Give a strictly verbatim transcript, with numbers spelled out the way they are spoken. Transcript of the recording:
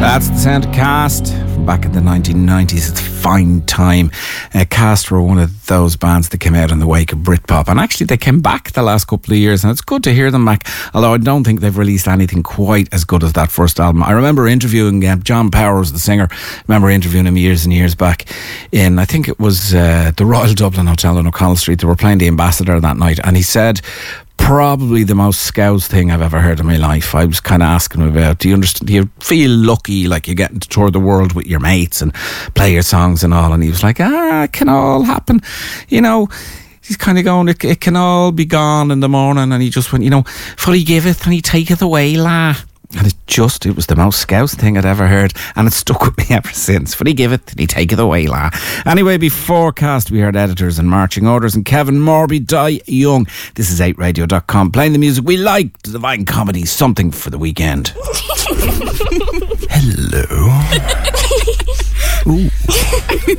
That's the sound of Cast from back in the nineteen nineties. It's fine time. Uh, Cast were one of those bands that came out in the wake of Britpop, and actually they came back the last couple of years, and it's good to hear them back, although I don't think they've released anything quite as good as that first album. I remember interviewing uh, John Powers, the singer. I remember interviewing him years and years back in, I think it was uh, the Royal Dublin Hotel on O'Connell Street. They were playing the Ambassador that night, and he said probably the most scouse thing I've ever heard in my life. I was kind of asking him about, do you understand, do you feel lucky, like you're getting to tour the world with your mates and play your songs and all? And he was like, ah, it can all happen, you know. He's kind of going, it, it can all be gone in the morning. And he just went, you know, for he giveth and he taketh away, la. And it just, it was the most scouse thing I'd ever heard, and it stuck with me ever since. For he giveth and he taketh away, la. Anyway, before Cast we heard Editors and Marching Orders and Kevin Morby, Die Young. This is eight radio dot com, playing the music we like, the Divine Comedy, something for the weekend. Hello. Ooh.